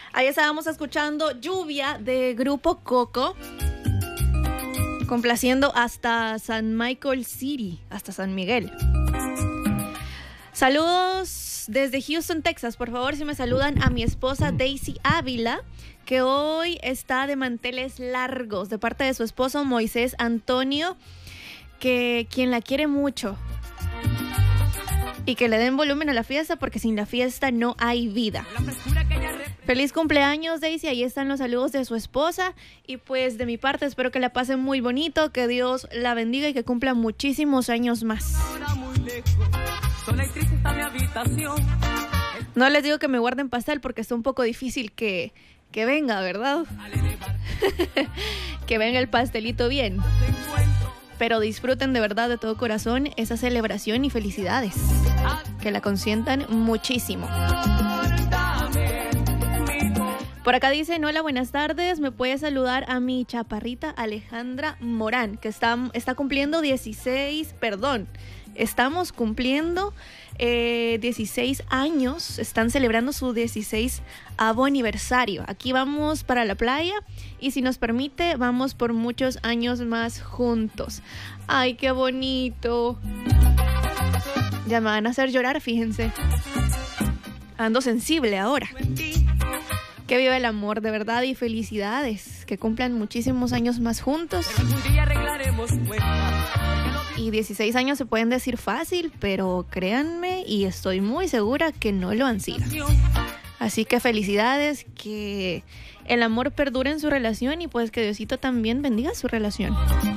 Ahí estábamos escuchando Lluvia de Grupo Coco, complaciendo hasta San Michael City, hasta San Miguel. Saludos desde Houston, Texas. Por favor, si me saludan a mi esposa Daisy Ávila, que hoy está de manteles largos, de parte de su esposo Moisés Antonio, quien la quiere mucho. Y que le den volumen a la fiesta, porque sin la fiesta no hay vida. Feliz cumpleaños, Daisy. Ahí están los saludos de su esposa. Y pues de mi parte espero que la pasen muy bonito, que Dios la bendiga y que cumpla muchísimos años más. No les digo que me guarden pastel porque está un poco difícil que venga, ¿verdad? Que venga el pastelito bien. Pero disfruten de verdad, de todo corazón, esa celebración y felicidades. Que la consientan muchísimo. Por acá dicen, hola, buenas tardes. ¿Me puede saludar a mi chaparrita Alejandra Morán, que está cumpliendo 16, perdón, estamos cumpliendo 16 años, están celebrando su 16º aniversario. Aquí vamos para la playa y si nos permite, vamos por muchos años más juntos. ¡Ay, qué bonito! Ya me van a hacer llorar, fíjense. Ando sensible ahora. Que viva el amor, de verdad, y felicidades. Que cumplan muchísimos años más juntos. Y 16 años se pueden decir fácil, pero créanme, y estoy muy segura que no lo han sido. Así que felicidades, que el amor perdure en su relación y pues que Diosito también bendiga su relación.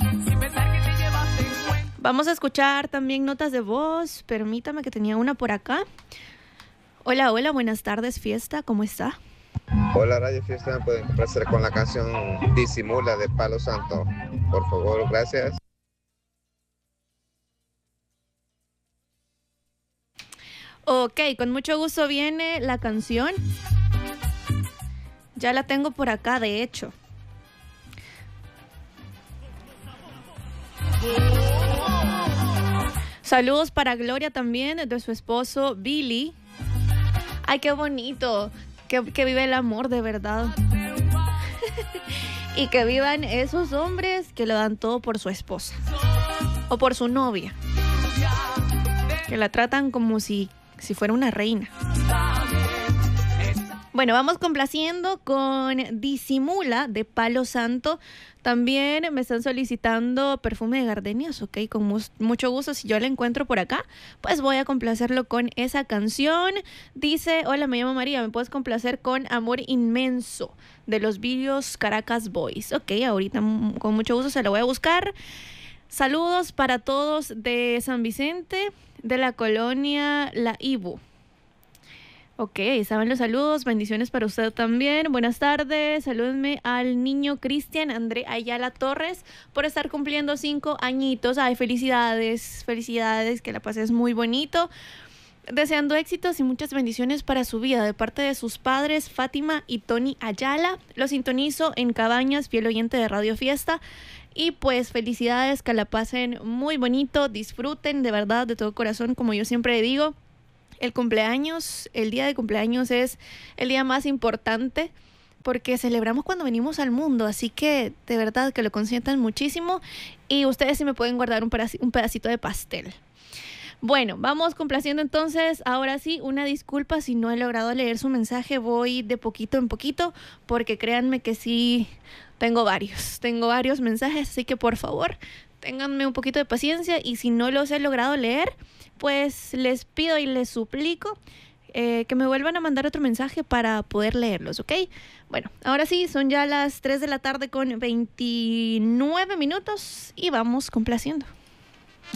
Vamos a escuchar también notas de voz. Permítame, que tenía una por acá. Hola, hola, buenas tardes, fiesta, ¿cómo está? Hola, Radio Fiesta, me pueden complacer con la canción Disimula de Palo Santo. Por favor, gracias. Ok, con mucho gusto viene la canción. Ya la tengo por acá, de hecho. Saludos para Gloria también, de su esposo Billy. Ay, qué bonito. Que vive el amor, de verdad. Y que vivan esos hombres que lo dan todo por su esposa. O por su novia. Que la tratan como si fuera una reina. Bueno, vamos complaciendo con Disimula de Palo Santo. También me están solicitando Perfume de Gardenias, ok, con mucho gusto. Si yo la encuentro por acá, pues voy a complacerlo con esa canción. Dice, hola, me llamo María, ¿me puedes complacer con Amor Inmenso de los Villos Caracas Boys? Ok, ahorita con mucho gusto se lo voy a buscar. Saludos para todos de San Vicente, de la colonia La Ibu. Ok, saben los saludos, bendiciones para usted también. Buenas tardes, salúdenme al niño Cristian André Ayala Torres por estar cumpliendo 5 añitos. Ay, felicidades, felicidades, que la pases muy bonito. Deseando éxitos y muchas bendiciones para su vida de parte de sus padres Fátima y Tony Ayala. Los sintonizo en Cabañas, fiel oyente de Radio Fiesta. Y pues felicidades, que la pasen muy bonito, disfruten de verdad, de todo corazón, como yo siempre digo. El cumpleaños, el día de cumpleaños es el día más importante porque celebramos cuando venimos al mundo, así que de verdad que lo consientan muchísimo y ustedes sí me pueden guardar un pedacito de pastel. Bueno, vamos complaciendo entonces. Ahora sí, una disculpa si no he logrado leer su mensaje, voy de poquito en poquito porque créanme que sí tengo varios mensajes, así que por favor ténganme un poquito de paciencia y si no los he logrado leer, pues les pido y les suplico que me vuelvan a mandar otro mensaje para poder leerlos, ¿ok? Bueno, ahora sí, son ya las 3 de la tarde con 29 minutos y vamos complaciendo.